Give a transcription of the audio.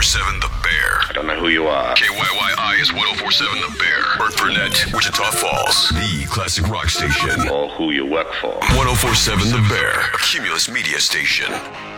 1047 The Bear. I don't know who you are. KYYI is 1047 The Bear. Burnett, Wichita Falls. The classic rock station. Or who you work for. 1047 The Bear. A Cumulus media station.